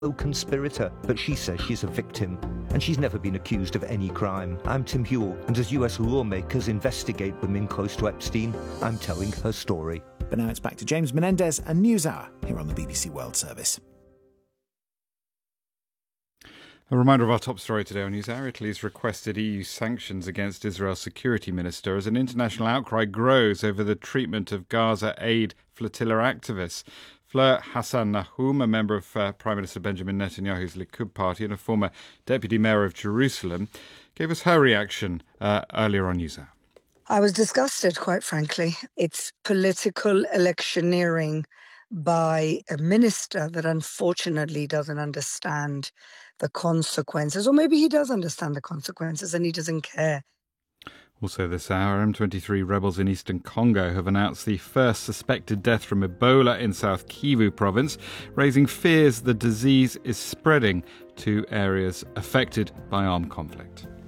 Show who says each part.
Speaker 1: co-conspirator, but she says she's a victim, and she's never been accused of any crime. I'm Tim Hewell, and as US lawmakers investigate women close to Epstein, I'm telling her story.
Speaker 2: But now it's back to James Menendez and NewsHour here on the BBC World Service.
Speaker 3: A reminder of our top story today on NewsHour. Italy's requested EU sanctions against Israel's security minister as an international outcry grows over the treatment of Gaza aid flotilla activists. Fleur Hassan Nahum, a member of Prime Minister Benjamin Netanyahu's Likud party and a former deputy mayor of Jerusalem, gave us her reaction earlier on NewsHour.
Speaker 4: I was disgusted, quite frankly. It's political electioneering by a minister that unfortunately doesn't understand the consequences, or maybe he does understand the consequences and he doesn't care.
Speaker 3: Also this hour, M23 rebels in eastern Congo have announced the first suspected death from Ebola in South Kivu province, raising fears the disease is spreading to areas affected by armed conflict.